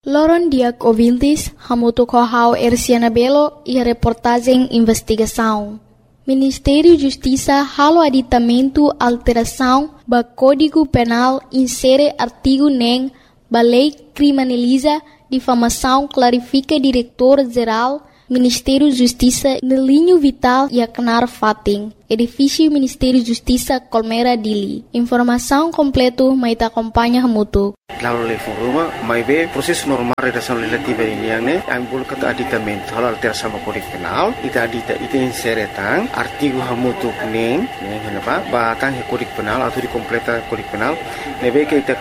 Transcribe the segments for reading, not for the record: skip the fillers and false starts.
Loron diak ouvintes, hamuto kohau Erciana Belo e a reportagem investigação. Ministério Justiça halo aditamento alteração ba Código Penal insere artigo nem ba lei criminaliza difamação clarifica diretor-geral Ministério Justiça no linho vital e Aknar Fating, edifício Ministério Justiça Colmera Dili. Informação completa mai ta acompanha hamuto. Lalu le foruma mai be proses normal redação legislativa ini yang ne ambul kata aditamento hal alteração sama Kode Penal ita insere tang artigo hamutu neng henapa ba tang Kode Penal atau di completa Kode Penal nebe ke ita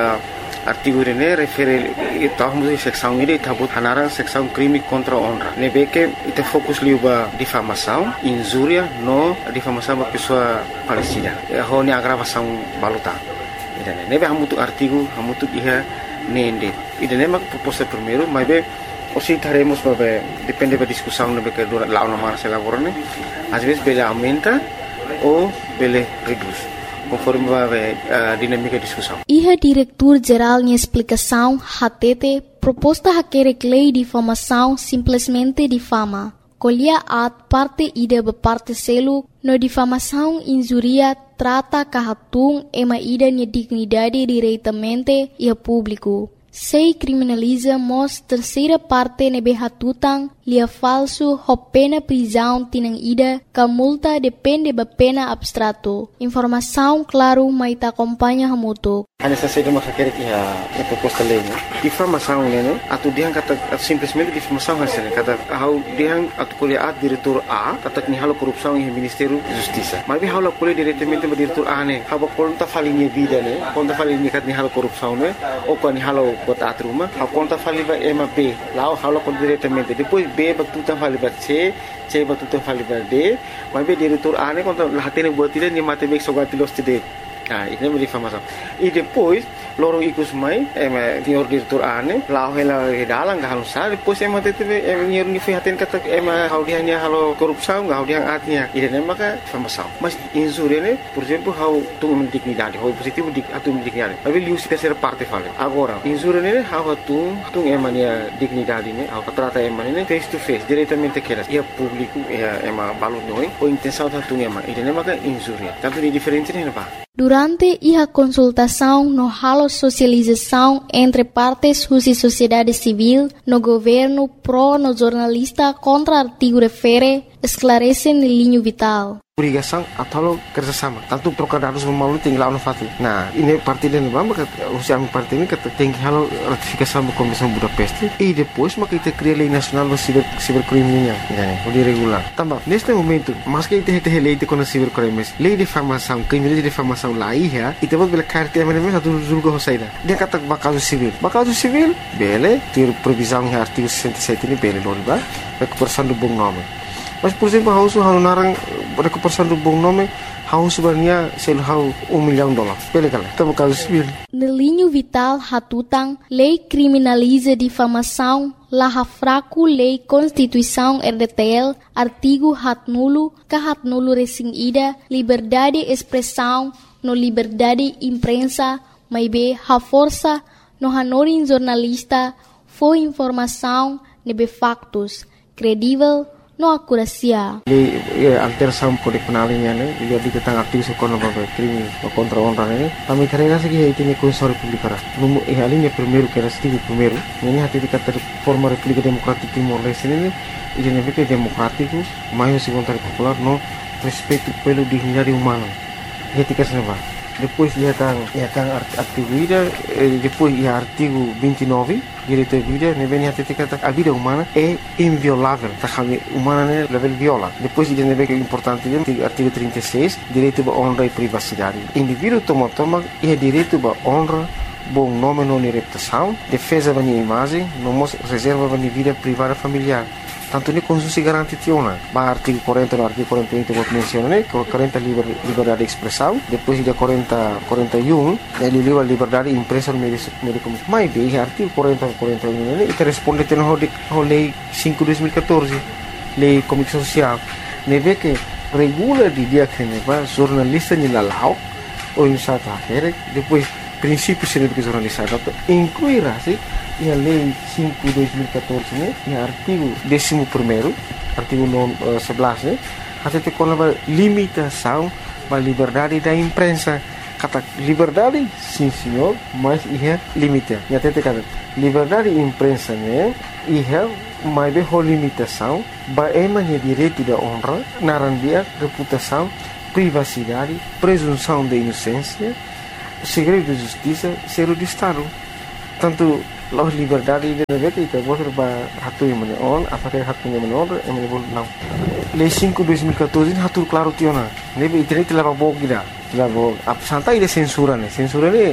artigo ini refere tahun seksão ini tabut hanaran seksão crime contra honra. Nebe que ita fokus liuba difamação, injúria no difamação ba pessoa falecida. Hone agravação baluta. Idane nebe hamutu artigo hamutu iha nende. Idane mak proposta primeiro, mas be osi taremos babe depende da discussão nebe que dura lá na marcha laborane. Às vezes bele aumenta ou bele reduz. Conforme a dinâmica de discussão. Iha diretor-geral em explicação, hatete, proposta hakerek lei difamação simplesmente difama. Colhia at parte ida parte selo, no difamação injuria trata kahatung ema ida ni dignidade diretamente e a público. Sei criminaliza mos terceira parte nebe hatutang lia falso ho pena prisão tinang ida ka multa depende ba pena abstrato. Informação claro mai ta acompanha hamuto. Ana saída mas quer que a proposta lei, difamação né, atu diang kata simplesmente difamação hasil kata how diang atu kuliah diretor A kata ni halo korupsão em Ministério Justiça. Mas bi halo kuliah diretamente ba diretor A né, haba konta falinha vida né, konta falinha kat ni halo korupsão né, ou kan ni halo bot atruma, a conta faliva ema B, lá o halo kon diretamente, depois B batuta faliva C batuta faliva D, mas B diretor A né, conta latene buat tidak ni matematik sogatilos tidak. Ini é difamação. E depois, lorong ikus mai, senhor diretor ane, lá ela dalang gak halusar, depois teve senhor ni fihaten kata hau dia ni halo korupsão, hau dia atnya. Ini maka difamação. Mas injúria né, por exemplo, hau tung dignidade, hau positivo atum dignidade. Mas liu se terceira parte fala. Agora, injúria né, hau tung emania dignidade né, hau trata emania face to face, diretamente aquelas. E a público, ema balu noi, ou intenção da tung ema. Ini maka injúria. Tanto de diferente né, apa? Durante a consultação no halo socialização entre partes e sociedade civil, no governo pro no jornalista contra artigo refere, esclarece no linho vital. Obrigação atau kerjasama. Tanto procurar harus melalui tinggal no fati. Nah, ini parti dan bamba usia parti ini kata tinggi halo ratifikasi sama Komisi Budapest. E depois maka kita cria lei nacional do cibercrime, yani, o regular. Tambah, neste momento, mas que kita lei de com cibercrimes, lei de difamação, crime de difamação lá ia, e depois bela carta mesmo satu julga hosaida. Dia kata bakaso civil, bele, ter previsão em artigo 67 ini bele loriba, recuperação do bom nome. Mas, por exemplo, hau narang recuperação do bom nome, hau sebenarnya sel hau $1 milhão. Pele kala, tamo caso civil. No linho vital hatutang, lei criminaliza difamação, laha fraco lei Constituição RDTL, artigo hatnulo, kahatnulo resing ida, liberdade expressão, no liberdade imprensa, maibe ha força, no hanorin jornalista, foi informação, nebe factos, credível, no acuracia. Alteração Kode Penal ini ane, dia diketang aktif sekolah crime contra honra ini. Kami terima kasih itu ni Konstitusi Republik Ara. Numu alinya primeiro que era stigo primeiro. Ini hati dikata forma Republik Demokratik Timor Leste ini, ini negara demokratiku, maior se vontade popular no respeito pelo dignidade humana. Etika senapa. Depois ia tang artigo ida, depois ia artigo 29, direito à vida, nebe hati dikata a vida humana é inviolável, tá kami humana né level viola. Depois ia nebe que é importante artigo 36, direito à honra e privacidade. Indivíduo toma ia direito à honra, bom nome não reputação, defesa da minha imagem, não reserva da minha vida privada familiar. Tanto ni Konstitusi garanti tiona, ba artigo 40 no artigo 41 que menciona né, 40 liberdade de expressão, depois de 41 ele livre liberdade de imprensa no meio de comunicação. Mas bem, artigo 41 né, e responde tendo a lei 5/2014, lei comunicação social, né vê que regula de dia que né, jornalista ni lalau ou insata depois princípios de jornalistas, incluirá-se a Lei 5/2014, né, e artigo 11º, artigo 11, né, até com a limitação da liberdade da imprensa. Kata liberdade, sim senhor, mas ia limita. E até kata liberdade da imprensa, né, ia mais bem limitação, baemanya direito da honra, narandia, reputação, privacidade, presunção de inocência, segredo de justiça, ser de Estado. Tanto a liberdade de negara itu bos hatu yang menon, apakah hatu yang menon, yang menon não. Lei 5/2014 hatu claro tiona. Nebe internet leva bog gida, leva santai de censura né. Censura né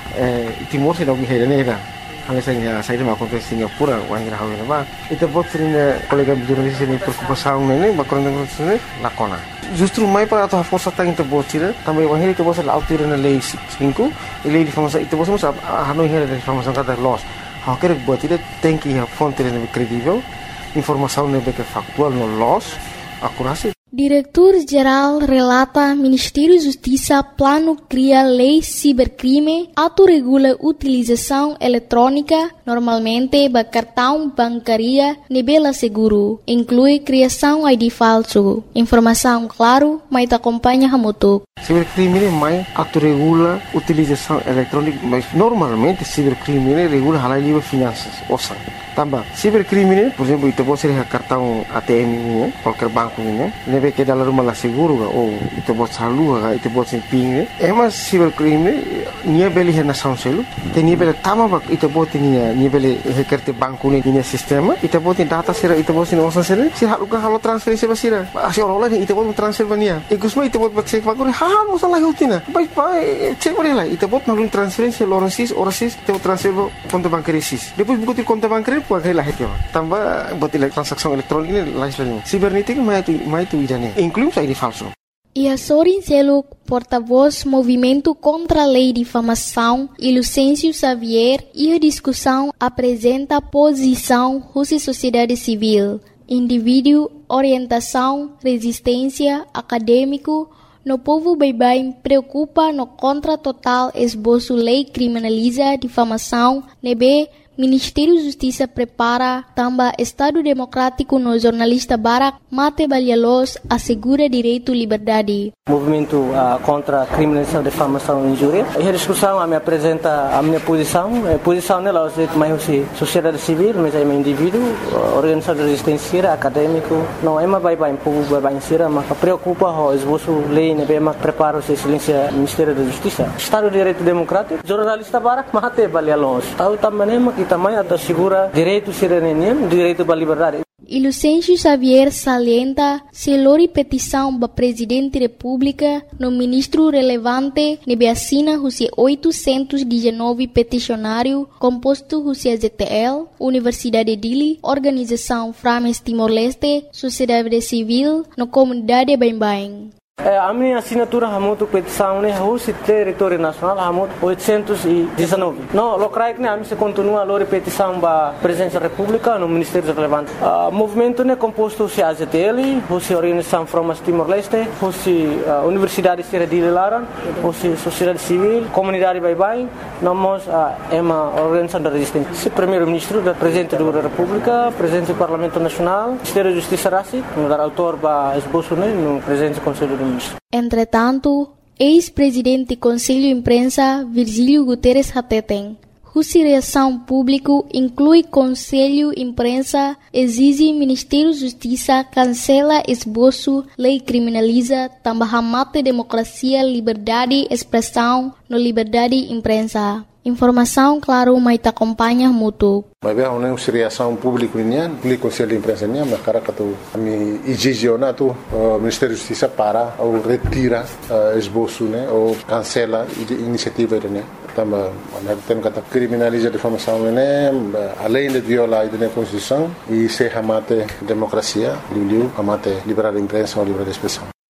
Timor se dog hera nera. Hanya saya mau konten Singapura, wang rahawe nama. Itu bot sering kolega jurnalis ini preocupação né, bakal negara lakona. Justru mai para atau força tang itu bot sira, também wang itu bot la autir na lei 5, lei de informação itu bot musa hanu hera de informação kata loss. Haker buat itu tem que a fonte lebih credível, informação lebih factual no loss, akurasi. Diretor-Geral relata Ministério Justiça plano cria lei cibercrime, autorregula utilização eletrônica, normalmente ba cartão bancaria nebela seguro, inclui criação ID falso. Informação claro, mas acompanha hamutuk. Cibercrime mais autorregula utilização eletrônica, mas normalmente cibercrime regula halal livre finanças, ouça. Tambah, cibercrime, por exemplo, itu pode ser cartão ATM ini, qualquer banco ini, nebe que dalam rumah lah seguro, ou itu pode saldo, itu pode ser PIN. Emas cibercrime, nia beli hena sound selu, te nia beli tama bak, itu pode nia beli hekerte banku ni nia sistema, itu pode data sira, itu pode nia osan sira, sira halukan halo transferensi basira, asyik orang-orang itu pode transfer bania, ikusma itu pode cek bakuri, hal masalah hutina, baik cek boleh lah, itu pode nalun transferensi orang sis, itu transfer konto bancaria sis, depois buku konto bancaria pakai lah itu, tambah buat transaksi elektronik ini lain. Cibernética mais tu idane, inclui ID falso. Ia Sorin Seluk, porta-voz Movimento contra a Lei de Difamação, e Lucêncio Xavier, e a discussão apresenta posição Rússia Sociedade Civil, indivíduo, orientação, resistência, acadêmico, no povo bem preocupa no contra total esboço lei criminaliza difamação, nebe Ministério da Justiça prepara também Estado Democrático no jornalista Barak Mate Balialos assegura direito e liberdade. Movimento contra a criminalização, difamação e injúria. E a discussão me apresenta a minha posição. A posição nela é mais sociedade civil, mas é um indivíduo, organização de resistência, acadêmico. Não é mais bem povo bem sira, mas preocupa o esboço lei, né? Bem prepara o silêncio Ministério da Justiça. Estado de Direito Democrático, jornalista Barak Mate Balialos. Tahu também que também assegura direito cidadania, direito à liberdade. E Lucêncio Xavier salienta se lori petição para Presidente da República no ministro relevante nebe assina os 819 peticionário composto os ZTL, Universidade de Dili, Organização Frames Timor-Leste, Sociedade Civil, no comunidade Bem-Bem. A minha assinatura é muito petição, né? O território nacional é muito 819. Não, locais né? A minha continua a petição para a Presidência da República no Ministério Relevante. O movimento é composto de AZTL, a Organização Frames Timor-Leste, a Universidade de Laran, a Sociedade Civil, Comunidade Bye-Bye, nós é uma organização da resistência. O Primeiro-Ministro, o Presidente da República, o Presidente do Parlamento Nacional, o Ministério da Justiça Rassi, o autor para esboço no Presidente do Conselho do Entretanto, ex-presidente do Conselho de Imprensa, Virgílio Guterres Hateten, cuja reação pública inclui Conselho de Imprensa, exige Ministério da Justiça cancela esboço, lei criminaliza, também mata democracia, liberdade, expressão, no liberdade de imprensa. Informação, claro, mas acompanha muito. Mas bem, uma reação pública nian, o Conselho de Imprensa nian, mas cara que tu ami exigiona tu Ministério da Justiça para ou retira esboço, né, ou cancela iniciativa né. Também, tem que criminalizar a difamação, né, além de violar a Constituição e se amate democracia, amate liberdade de imprensa ou liberdade de expressão.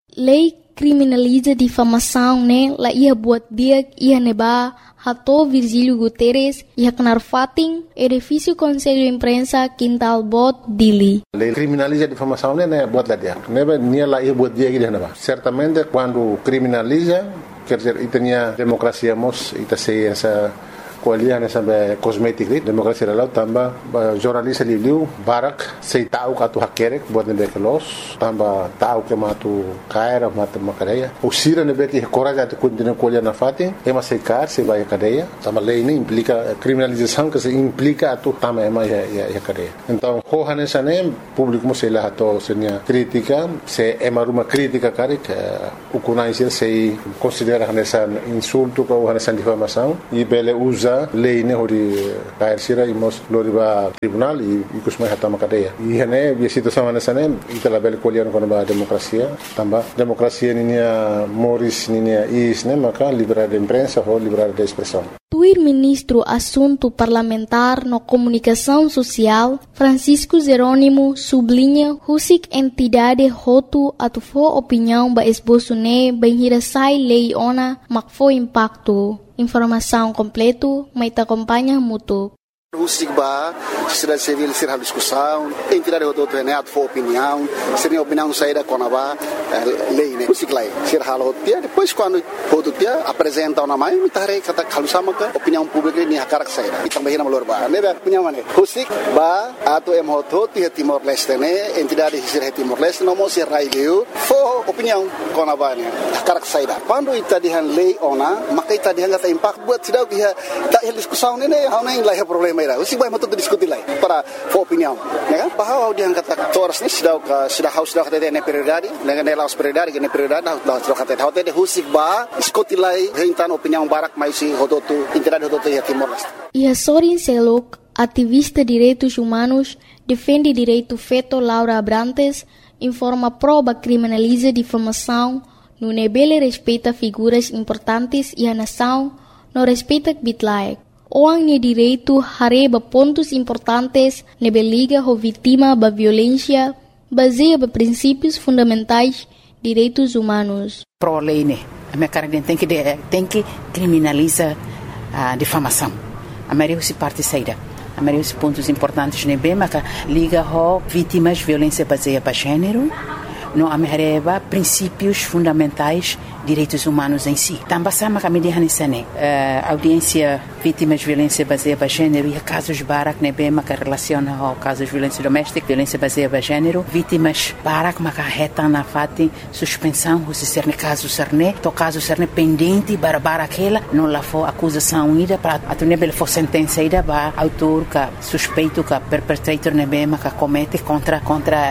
Lei criminaliza difamação, né? La ia buat dia ia neba hato Virgílio Guterres ia kenar fating edifício Conselho Imprensa Quintal Bot Dili. Lei criminaliza difamação, né? Buat lá dia. Neba nia la ia buat dia que neba. Certamente quando criminaliza, quer dizer, itania democracia mos ita ciência kualian sampai kosmetik demokrasi lalu tambah jurnalis liu barak sei tahu katu hakerek buat nebe kelos tambah tahu ke matu kaira matu makadeia usira nebe que coragem de continuar kualian na fatin ema sei car sei vai cadeia tambah lei ini implica criminalização que se implica atu tambah ema ya cadeia então hohan esane público mo sei lah atau senia crítica se ema rumah crítica karik ukunai sei considera hanesan insulto ko hanesan difamação e bele usa lei ne hori kair sira imos loriba tribunal e kusmai hatama cadeia e hene bi situação hanesane itala bel kolian kono ba demokrasia tamba demokrasia ninia moris ninia isne maka liberdade de imprensa ou liberdade de expressão. Tuir ministro Assunto Parlamentar no Comunicação Social, Francisco Jerônimo, sublinha husik entidade hotu atufo opinião ba esboço ne benhirasai lei ona makfo impacto. Informação completo, mas te acompanha mútuo. Husik ba, sociedade civil ser discussão, entidade hotu neat for opinião, seria opinião saída com a lei né, husik lai, ser halo dia depois quando hotu dia apresenta uma mãe, mitare kata kalau sama ke opinião pública ni hakarak saída, itambah hina malor ba, ne opinião mana, husik ba atau hotu dia Timor Leste ne, entidade ser Timor Leste não mo ser raileu, for opinião com a ba ne, hakarak saída. Quando itadihan lei ona, maka itadihan kata impact buat sidau dia tak discussão ne, hana yang lai problema. Usi vai matuk diskutir lai para for opinião, né? Bahwa dia kata toras ni sudah haus dah kata ne prioridade, dengan ne laos prioridade, ne prioridade dah kata hote de husik ba diskutir lai hentan opinião barak mais si hodotu entidade hodotu ya Timor Leste. Ia Sorin Selok, ativista direitos humanos, defende direito feto Laura Abrantes, informa proba criminaliza difamação, no nebele respeita figuras importantes e a nação, no respeita bitlaek. Orang ni direito hareba pontos importantes nebe liga ho vítima ba violência baseia ba princípios fundamentais direitos humanos. Pro lei né, a minha cara tem que criminaliza a difamação. A maioria se parte saída. A maioria dos pontos importantes nebe maka liga ho vítimas violência baseia ba gênero. No amereba princípios fundamentais direitos humanos em si. Também sama kami dihanisane audiência vítimas de violência baseada em gênero e casos barak nebe maka relaciona ao casos de violência doméstica, violência baseada em gênero, vítimas barak maka reta na fati suspensão se ser ne caso serne, to caso serne pendente barbara aquela não lá for acusação ida para a nebe for sentença ida ba autor ka suspeito ka perpetrator nebe maka comete contra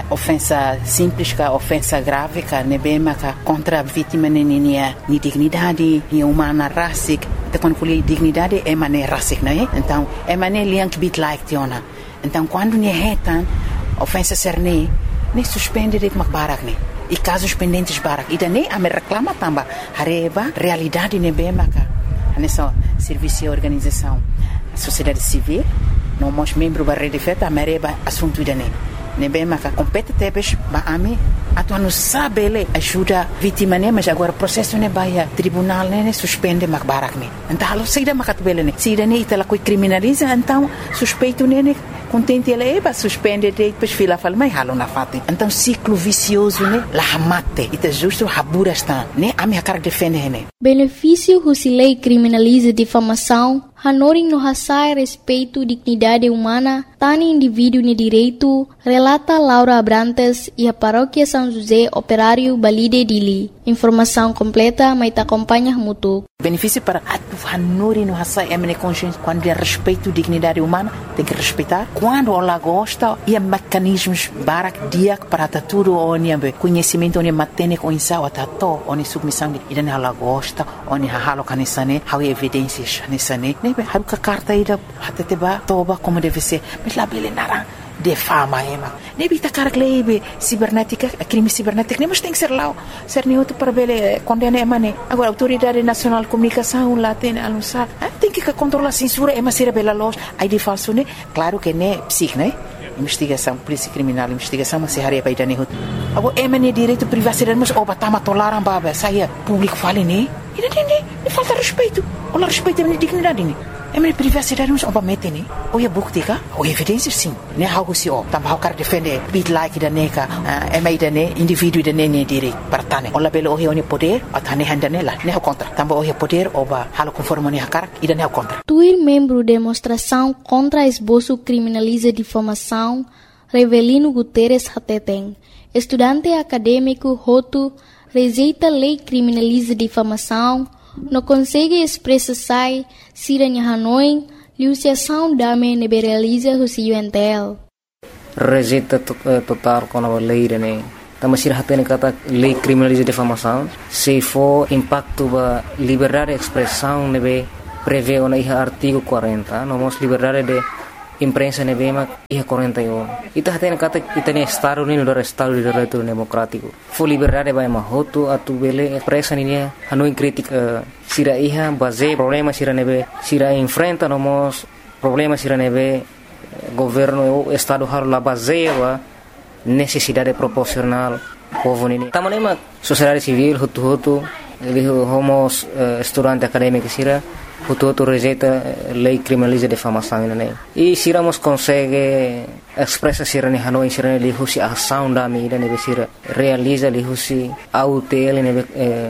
ofensa simples ka ofensa grave ka nebe maka contra vítima ni dignidade ni humana rasik te quando fui dignidade é maneira rasik não é então é maneira liang bit like tiona então quando ni retan ofensa serne ne suspende de makbarak ne e casos pendentes barak ida ne a me reclama tamba hareba realidade ne be maka nessa serviço e organização sociedade civil não mos membro da rede feta a mereba assunto ida ne be maka compete tebes ba ami atuan não sabe ele ajuda vítima ne mas agora processo ne baia tribunal ne suspende makbarak ne então alo saída makatbele ne saída ne itala coi criminaliza então suspeito ne contente ele é suspende depois fila fala mas halo na fate então ciclo vicioso ne la hamate ita justo habura está ne a minha cara defende ne benefício se lei criminaliza difamação hanoring no hasai respeito dignidade humana tani indivíduo ne direito relata Laura Abrantes e a paróquia São José Operário Balide Dili. Informação completa mas te acompanha mútuo. Benefício para hanoring no hasai emne consciência quando é respeito dignidade humana tem que respeitar quando ela gosta e há mecanismos barak dia para tudo onde conhecimento onde matene com insau atato onde submissão ida ela gosta onde halo kanisane há evidências nisane ne haru ka carta ida hateba toba como deve ser mas lá bele nara de fama ema ne bita carglebe cibernética crime cibernético mas tem que ser lá ser neutro para bele condena emane agora autoridade nacional de comunicação lá tem anunciar tem que controlar a censura ema ser bela loja aí de falso né claro que né psic né investigação, polícia criminal, investigação, mas se haria para idane hut. Agora, emane direito de privacidade, mas obatama tolaram baba, saia público fale ne, e falta respeito, olha respeito a minha dignidade ne. Emane privacidade, mas obamete ne, ou é bukti ka, ou evidência sim, ne algo se o, também o cara defende, bit like da neka, emai da ne, indivíduo da ne direito, partane, olha pelo o ne poder, atane handa ne la, ne o contra, também o poder, oba halo conforme ne hakar, ida ne o contra. Tuir membro de demonstração contra esboço criminaliza difamação, Revelino Guterres Hateteng, estudante acadêmico Hotu, rejeita lei criminaliza difamação, não consegue expressar siranha Hanoi, liuciação dame neberaliza o UNTL. Rejeita total com a lei, né? Também se hatene kata lei criminaliza difamação, se for impacto ba liberdade de expressão nebe prevê o artigo 40, nomos liberdade de imprensa nebe ma 41. Ita hatene kata itane Estado ni no Estado de Direito Democrático. For liberdade ba ma hotu atu bele expressa ni hanoi crítica sira iha base problema sira nebe sira enfrenta nomos problema sira nebe governo o Estado har la base ba necessidade proporcional povo nini. Tamanema sociedade civil hutu homos estudante acadêmico sira hutu rejeita lei criminaliza difamação nini. E siramos consegue expressa sira ni Hanoi sira ni husi ação da mida nebe sira realiza li husi autel nebe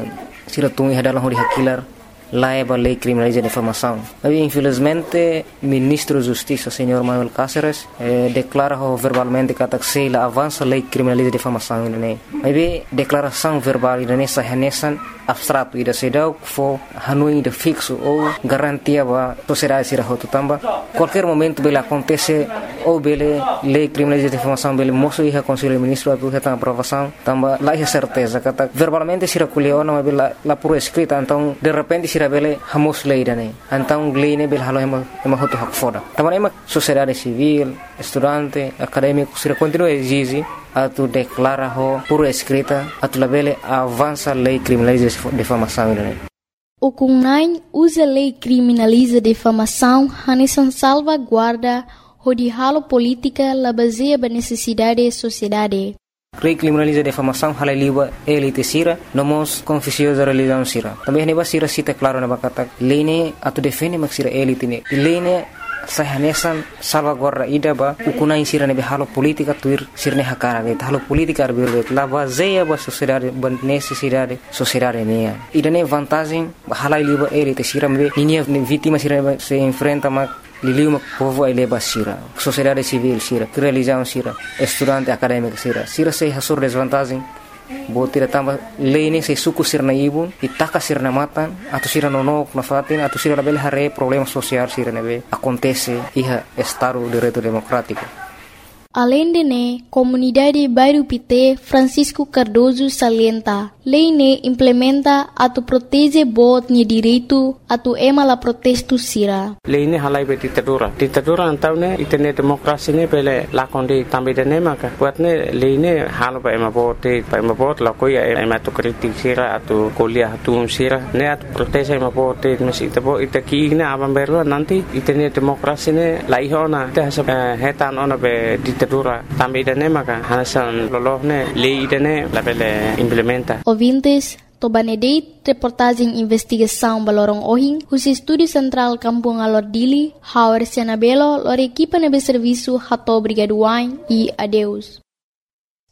sira tungi hadalah hori hakilar laiba lei criminaliza difamação. Mas infelizmente ministro da Justiça, senhor Manuel Cáceres, declara verbalmente que se la avança lei criminaliza difamação ini. Mas declaração verbal ini sahanesan abstrato ida sedau fo hanui de fixo ou garantia ba sociedade sira hotu tamba qualquer momento bela acontece ou bele lei criminaliza difamação bele moço iha conselho ministro atu heta aprovação tamba lá é certeza que verbalmente sira kuliona mas bela la por escrita então de repente sira bele hamos lei dane então lei ne bele halo ema hotu hak foda tamba ema sociedade civil estudante acadêmico sira continua exige atu declara ho por escrita atu labele avança lei criminaliza difamação ini. O CUNAI usa lei criminaliza difamação hanesan salvaguarda de halo política la baseia ba necessidade da sociedade. Lei criminaliza difamação hala liba elite sira nomos confusiosa religião sira. Também neba sira cita claro na bakata lei ne atu defende mak sira elite ne. Lei ne sahanesan salvaguarda ida ba ukunai sira nebe halo politika tuir sirne hakara ge halo politika arbirbe la baseia ba sociedade ba necessidade sociedade mea ida ne vantagem hala liba elite sira me ninia vítima sira se enfrenta ma liliu povo ai leba sira sociedade civil sira religião sira estudante acadêmico sira se hasur desvantagem botira tamba lei se suku sirna ibun itaka sirna matan atau sira nonok na fatin atau sira bel hare problema social sira nebe acontece iha Estado de Direito Democrático. Além de ne, comunidade Bairro Pité Francisco Cardoso salienta, lei ne implementa atu protege bot ni direito atu ema la protesto sira. Lei ne halai be ditadura antau ne itene demokrasi ne pele lakonde tambe de ne maka buat ne lei ne halo ba ema bot la koya ema to kritik sira atu kuliah atu sira ne atu protege ema bot mesi tebo itaki ne aban berlo nanti itene demokrasi ne laihona te hetan ona be ditadura tambe dane maka hanasan lolohne lei dane labele implementa. Ouvintes, Tobanedeit, reportagem investigação Balorong Ohing, o Estúdio Central Kampung Alordili, Hauer Senabelo, lor equipa nebe serviço Hato Brigaduain e adeus.